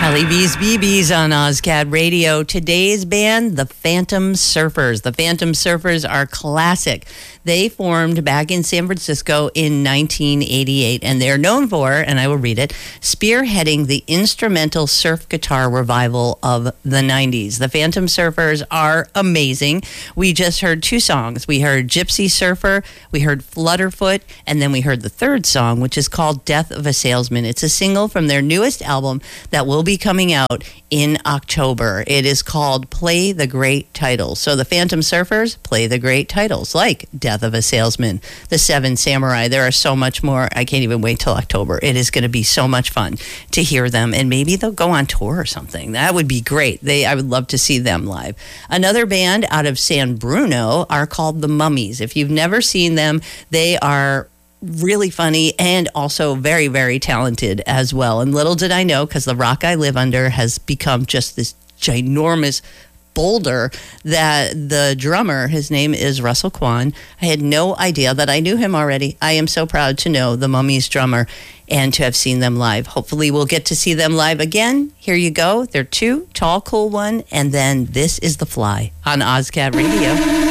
Kelly B's BB's on OzCat Radio. Today's band, the Phantom Surfers. The Phantom Surfers are classic. They formed back in San Francisco in 1988, and they're known for, and I will read it, spearheading the instrumental surf guitar revival of the 90s. The Phantom Surfers are amazing. We just heard two songs. We heard Gypsy Surfer, we heard Flutterfoot, and then we heard the third song, which is called Death of a Salesman. It's a single from their newest album that will be coming out in October. It is called Play the Great Titles. So the Phantom Surfers play the great titles like Death of a Salesman, The Seven Samurai. There are so much more. I can't even wait till October. It is going to be so much fun to hear them, and maybe they'll go on tour or something. That would be great. I would love to see them live. Another band out of San Bruno are called the Mummies. If you've never seen them, they are really funny and also very, very talented as well. And little did I know, because the rock I live under has become just this ginormous boulder, that the drummer, his name is Russell Kwan. I had no idea that I knew him already. I am so proud to know the Mummies drummer and to have seen them live. Hopefully we'll get to see them live again. Here you go. They're two, Tall Cool One, and then This Is the Fly on OzCat Radio.